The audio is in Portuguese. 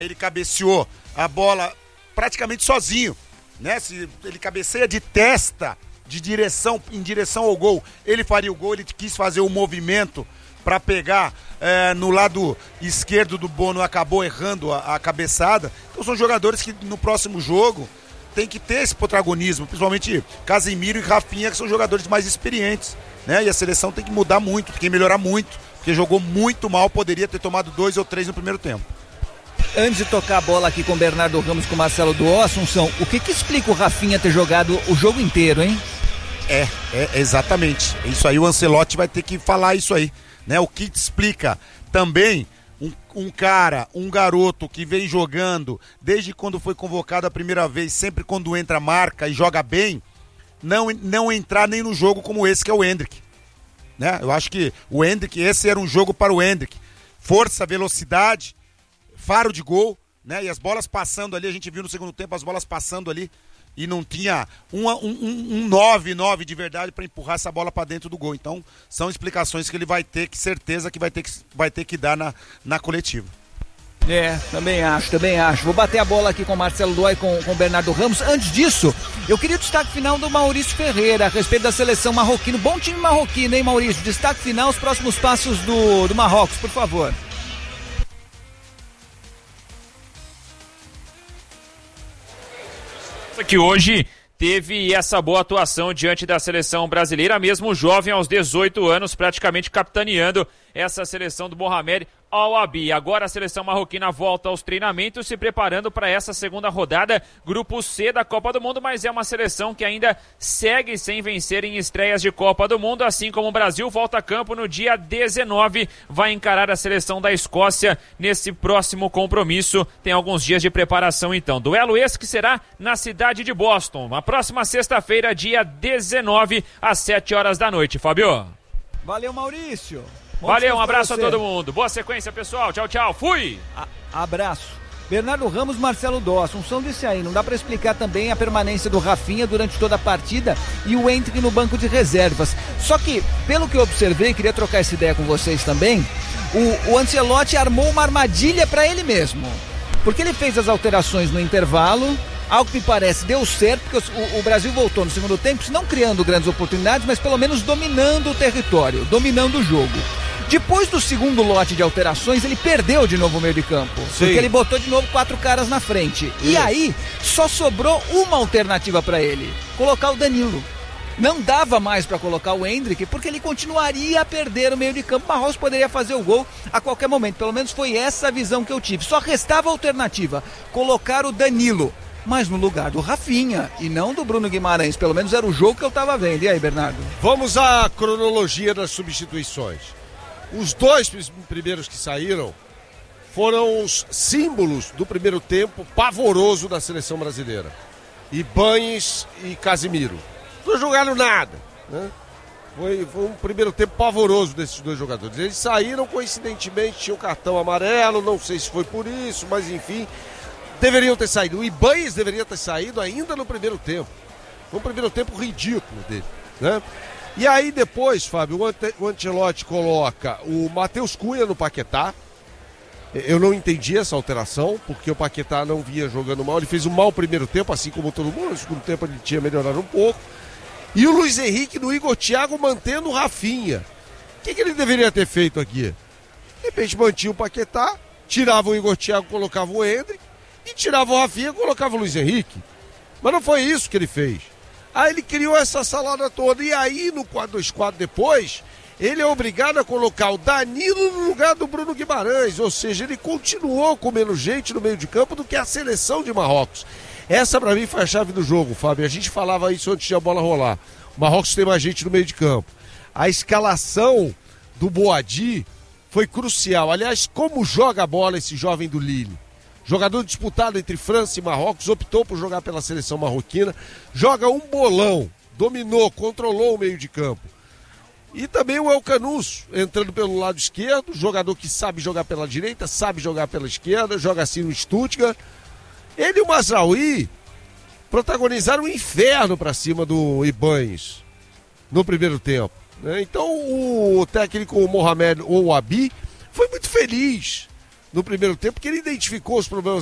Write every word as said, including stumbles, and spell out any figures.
Ele cabeceou a bola praticamente sozinho, né? Se ele cabeceia de testa, de direção, em direção ao gol, ele faria o gol, ele quis fazer o movimento para pegar é, no lado esquerdo do Bono, acabou errando a, a cabeçada. Então são jogadores que no próximo jogo tem que ter esse protagonismo, principalmente Casemiro e Rafinha, que são jogadores mais experientes, né? E a seleção tem que mudar muito, tem que melhorar muito, porque jogou muito mal, poderia ter tomado dois ou três no primeiro tempo. Antes de tocar a bola aqui com o Bernardo Ramos, com o Marcelo Duó, Assunção, o que que explica o Rafinha ter jogado o jogo inteiro, hein? É, é, exatamente. Isso aí, o Ancelotti vai ter que falar isso aí, né? O que explica também um, um cara, um garoto que vem jogando desde quando foi convocado a primeira vez, sempre quando entra marca e joga bem, não, não entrar nem no jogo como esse que é o Endrick, né? Eu acho que o Endrick, esse era um jogo para o Endrick. Força, velocidade, faro de gol, né? E as bolas passando ali, a gente viu no segundo tempo as bolas passando ali e não tinha um, um, um nove nove de verdade para empurrar essa bola para dentro do gol. Então são explicações que ele vai ter, que certeza que vai ter que, vai ter que dar na, na coletiva. É, também acho, também acho. Vou bater a bola aqui com o Marcelo Duó e com, com o Bernardo Ramos. Antes disso, eu queria o destaque final do Maurício Ferreira a respeito da seleção marroquina. Bom time marroquino, hein, Maurício? Destaque final, os próximos passos do, do Marrocos, por favor. Que hoje teve essa boa atuação diante da seleção brasileira, mesmo jovem aos dezoito anos, praticamente capitaneando essa seleção do Mohamed Al-Abi. Agora a seleção marroquina volta aos treinamentos, se preparando para essa segunda rodada, grupo C da Copa do Mundo, mas é uma seleção que ainda segue sem vencer em estreias de Copa do Mundo, assim como o Brasil volta a campo no dia dezenove, vai encarar a seleção da Escócia nesse próximo compromisso. Tem alguns dias de preparação então. Duelo esse que será na cidade de Boston, na próxima sexta-feira, dia dezenove, às sete horas da noite. Fábio. Valeu, Maurício. Valeu, um abraço a todo mundo. Boa sequência, pessoal. Tchau, tchau. Fui! A- abraço. Bernardo Ramos, Marcelo Duó. Assunção desse aí. Não dá pra explicar também a permanência do Rafinha durante toda a partida e o Endrick no banco de reservas. Só que, pelo que eu observei, queria trocar essa ideia com vocês também, o, o Ancelotti armou uma armadilha pra ele mesmo. Porque ele fez as alterações no intervalo, ao que me parece deu certo, porque o, o Brasil voltou no segundo tempo, não criando grandes oportunidades, mas pelo menos dominando o território, dominando o jogo. Depois do segundo lote de alterações, ele perdeu de novo o meio de campo. Sim. Porque ele botou de novo quatro caras na frente. Sim. E aí, só sobrou uma alternativa para ele. Colocar o Danilo. Não dava mais para colocar o Endrick, porque ele continuaria a perder o meio de campo. Marrocos poderia fazer o gol a qualquer momento. Pelo menos foi essa a visão que eu tive. Só restava a alternativa. Colocar o Danilo. Mas no lugar do Rafinha e não do Bruno Guimarães. Pelo menos era o jogo que eu estava vendo. E aí, Bernardo? Vamos à cronologia das substituições. Os dois primeiros que saíram foram os símbolos do primeiro tempo pavoroso da seleção brasileira. Ibañez e Casemiro. Não jogaram nada, né? Foi, foi um primeiro tempo pavoroso desses dois jogadores. Eles saíram, coincidentemente, tinham cartão amarelo, não sei se foi por isso, mas enfim, deveriam ter saído. O Ibañez deveria ter saído ainda no primeiro tempo. Foi um primeiro tempo ridículo dele, né? E aí depois, Fábio, o, Ante, o Ancelotti coloca o Matheus Cunha no Paquetá. Eu não entendi essa alteração, porque o Paquetá não vinha jogando mal. Ele fez um mau primeiro tempo, assim como todo mundo. No segundo tempo ele tinha melhorado um pouco. E o Luiz Henrique no Igor Thiago mantendo o Rafinha. O que, que ele deveria ter feito aqui? De repente mantinha o Paquetá, tirava o Igor Thiago, colocava o Endrick, e tirava o Rafinha e colocava o Luiz Henrique. Mas não foi isso que ele fez. Aí ele criou essa salada toda. E aí, no quatro dois quatro depois, ele é obrigado a colocar o Danilo no lugar do Bruno Guimarães. Ou seja, ele continuou com menos gente no meio de campo do que a seleção de Marrocos. Essa, pra mim, foi a chave do jogo, Fábio. A gente falava isso antes de a bola rolar. O Marrocos tem mais gente no meio de campo. A escalação do Boadi foi crucial. Aliás, como joga a bola esse jovem do Lille? Jogador disputado entre França e Marrocos, optou por jogar pela seleção marroquina, joga um bolão, dominou, controlou o meio de campo. E também o El Canus, entrando pelo lado esquerdo, jogador que sabe jogar pela direita, sabe jogar pela esquerda, joga assim no Stuttgart. Ele e o Mazraoui protagonizaram um inferno para cima do Ibañez no primeiro tempo, né? Então o técnico Mohamed Al-Abi foi muito feliz no primeiro tempo, porque ele identificou os problemas